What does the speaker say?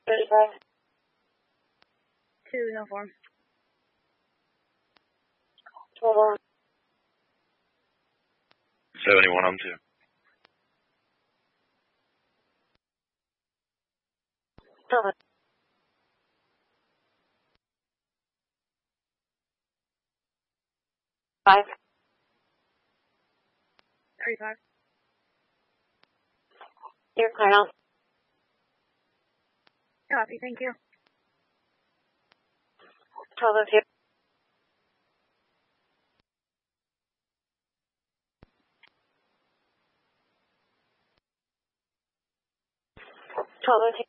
35. 2 uniform. 12 on. 71 on 2. 7. 5. 35. You're clear now. Copy, thank you. 12 on 2. 12 on 2.